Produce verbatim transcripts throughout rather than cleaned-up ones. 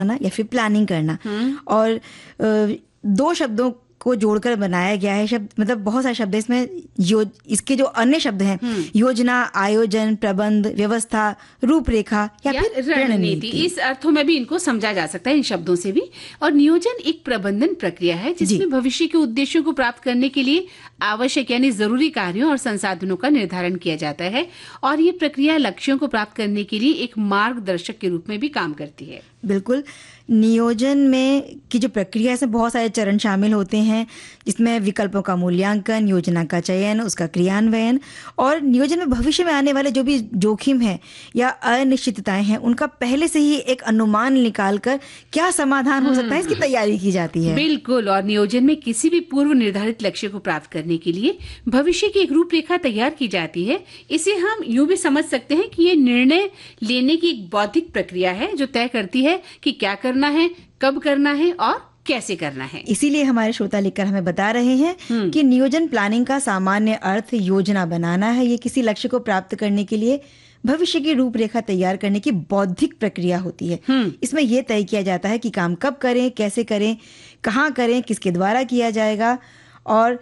करना या फिर प्लानिंग करना। और अ, दो शब्दों को जोड़कर बनाया गया है शब्द, मतलब बहुत सारे शब्द है इसमें। यो इसके जो अन्य शब्द हैं, योजना, आयोजन, प्रबंध, व्यवस्था, रूपरेखा या, या फिर रणनीति, इस अर्थों में भी इनको समझा जा सकता है इन शब्दों से भी। और नियोजन एक प्रबंधन प्रक्रिया है जिसमें भविष्य के उद्देश्यों को प्राप्त करने के लिए आवश्यक यानी जरूरी कार्यों और संसाधनों का निर्धारण किया जाता है। और ये प्रक्रिया लक्ष्यों को प्राप्त करने के लिए एक मार्गदर्शक के रूप में भी काम करती है। बिल्कुल। नियोजन में की जो प्रक्रिया है इसमें बहुत सारे चरण शामिल होते हैं, जिसमें विकल्पों का मूल्यांकन, योजना का चयन, उसका क्रियान्वयन, और नियोजन में भविष्य में आने वाले जो भी जोखिम है या अनिश्चितताएं हैं उनका पहले से ही एक अनुमान निकालकर क्या समाधान हो सकता है इसकी तैयारी की जाती है। बिल्कुल। और नियोजन में किसी भी पूर्व निर्धारित लक्ष्य को प्राप्त करने के लिए भविष्य की एक रूपरेखा तैयार की जाती है। इसे हम यूं भी समझ सकते हैं कि ये निर्णय लेने की एक बौद्धिक प्रक्रिया है जो तय करती है कि क्या करना है, कब करना है और कैसे करना है। इसीलिए हमारे श्रोता लिखकर हमें बता रहे हैं कि नियोजन प्लानिंग का सामान्य अर्थ योजना बनाना है। ये किसी लक्ष्य को प्राप्त करने के लिए भविष्य की रूपरेखा तैयार करने की बौद्धिक प्रक्रिया होती है। इसमें यह तय किया जाता है कि काम कब करें, कैसे करें, कहाँ करें, किसके द्वारा किया जाएगा, और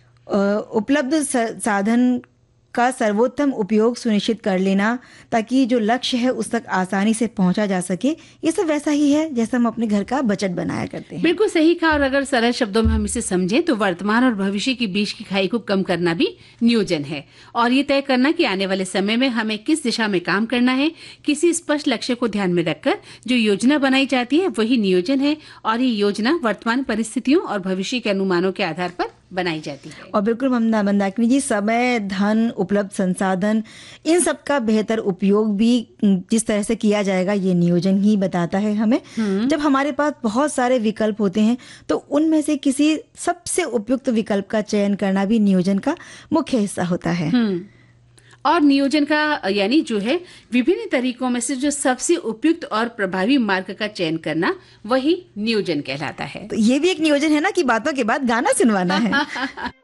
उपलब्ध साधन का सर्वोत्तम उपयोग सुनिश्चित कर लेना ताकि जो लक्ष्य है उस तक आसानी से पहुंचा जा सके। ये सब वैसा ही है जैसे हम अपने घर का बजट बनाया करते हैं। बिल्कुल सही कहा। और अगर सरल शब्दों में हम इसे समझें तो वर्तमान और भविष्य के बीच की खाई को कम करना भी नियोजन है। और ये तय करना कि आने वाले समय में हमें किस दिशा में काम करना है, किसी स्पष्ट लक्ष्य को ध्यान में रखकर जो योजना बनाई जाती है वही नियोजन है। और ये योजना वर्तमान परिस्थितियों और भविष्य के अनुमानों के आधार पर बनाई जाती है। और बिल्कुल मंदाकिनी जी, समय, धन, उपलब्ध संसाधन, इन सब का बेहतर उपयोग भी जिस तरह से किया जाएगा ये नियोजन ही बताता है हमें। जब हमारे पास बहुत सारे विकल्प होते हैं तो उनमें से किसी सबसे उपयुक्त विकल्प का चयन करना भी नियोजन का मुख्य हिस्सा होता है। और नियोजन का यानी जो है विभिन्न तरीकों में से जो सबसे उपयुक्त और प्रभावी मार्ग का चयन करना वही नियोजन कहलाता है। तो ये भी एक नियोजन है ना कि बातों के बाद गाना सुनवाना है।